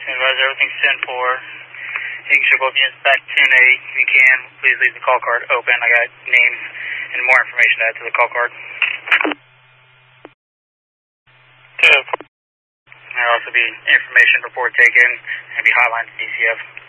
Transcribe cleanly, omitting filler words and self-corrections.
Advisor, everything's 10-4. You can show both units back 10-8. If you can, please leave the call card open. I got names and more information to add to the call card. There'll also be information report taken and be hotline to DCF.